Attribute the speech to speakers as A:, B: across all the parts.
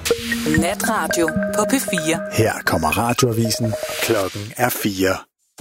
A: Natradio på P4.
B: Her kommer radioavisen. Klokken er 4.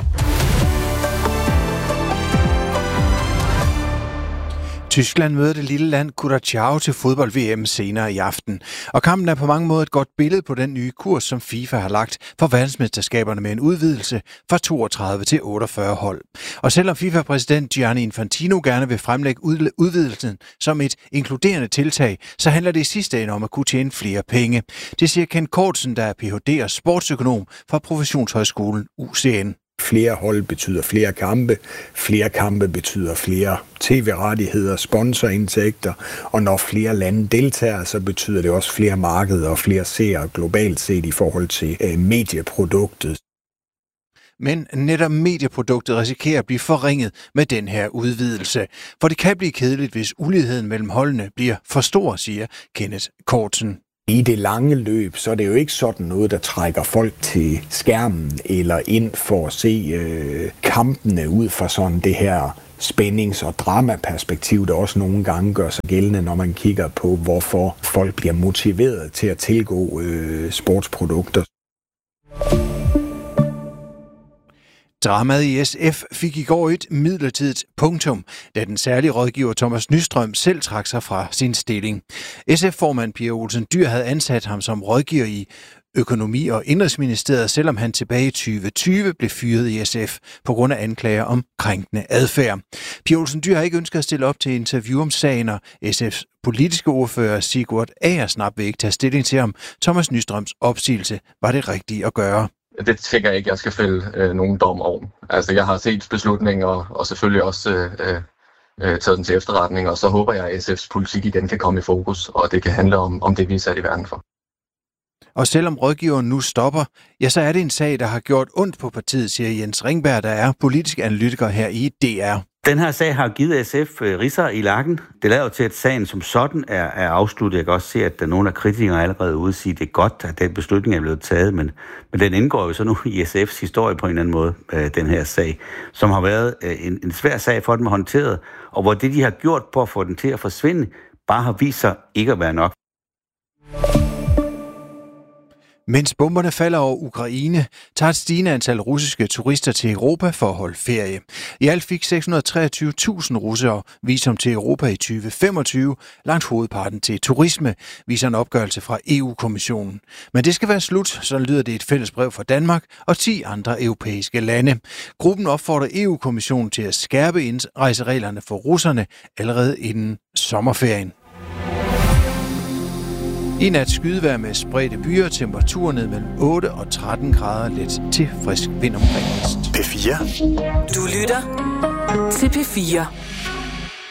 B: Tyskland møder det lille land Curaçao til fodbold-VM senere i aften. Og kampen er på mange måder et godt billede på den nye kurs, som FIFA har lagt for verdensmesterskaberne med en udvidelse fra 32 til 48 hold. Og selvom FIFA-præsident Gianni Infantino gerne vil fremlægge udvidelsen som et inkluderende tiltag, så handler det i sidste ende om at kunne tjene flere penge. Det siger Ken Kortsen, der er Ph.D. og sportsøkonom fra Professionshøjskolen UCN.
C: Flere hold betyder flere kampe. Flere kampe betyder flere tv-rettigheder, sponsorindtægter. Og når flere lande deltager, så betyder det også flere markeder og flere seere globalt set i forhold til medieproduktet.
B: Men netop medieproduktet risikerer at blive forringet med den her udvidelse. For det kan blive kedeligt, hvis uligheden mellem holdene bliver for stor, siger Kenneth Kortsen.
C: I det lange løb, så er det jo ikke sådan noget, der trækker folk til skærmen eller ind for at se kampene ud fra sådan det her spændings- og dramaperspektiv, der også nogle gange gør sig gældende, når man kigger på, hvorfor folk bliver motiveret til at tilgå sportsprodukter.
B: Dramaet i SF fik i går et midlertidigt punktum, da den særlige rådgiver Thomas Nystrøm selv trak sig fra sin stilling. SF-formand Pia Olsen Dyhr havde ansat ham som rådgiver i Økonomi- og Indenrigsministeriet, selvom han tilbage i 2020 blev fyret i SF på grund af anklager om krænkende adfærd. Pia Olsen Dyhr har ikke ønsket at stille op til interview om sagen, og SF's politiske ordfører Sigurd Agersnap vil ikke tage stilling til, om Thomas Nystrøms opsigelse var det rigtige at gøre.
D: Det tænker jeg ikke, jeg skal fælde nogen dom over. Altså, jeg har set beslutningen og selvfølgelig også taget den til efterretning, og så håber jeg, at SF's politik igen kan komme i fokus, og det kan handle om det, vi er sat i verden for.
B: Og selvom rådgiveren nu stopper, ja, så er det en sag, der har gjort ondt på partiet, siger Jens Ringberg, der er politisk analytiker her i DR.
E: Den her sag har givet SF ridser i lakken. Det lader jo til, at sagen som sådan er afsluttet. Jeg kan også se, at der er nogle af kritikere allerede ude og sige, at det er godt, at den beslutning er blevet taget, men den indgår jo så nu i SF's historie på en eller anden måde, den her sag, som har været en svær sag for dem håndteret, og hvor det, de har gjort på at få den til at forsvinde, bare har vist sig ikke at være nok.
B: Mens bomberne falder over Ukraine, tager et stigende antal russiske turister til Europa for at holde ferie. I alt fik 623.000 russere visum til Europa i 2025, langt hovedparten til turisme, viser en opgørelse fra EU-kommissionen. Men det skal være slut, så lyder det et fælles brev fra Danmark og 10 andre europæiske lande. Gruppen opfordrer EU-kommissionen til at skærpe indrejsereglerne for russerne allerede inden sommerferien. I nat skydevejr med spredte byer, temperaturer ned mellem 8 og 13 grader, let til frisk vind omkring vest.
A: P4. Du lytter til P4.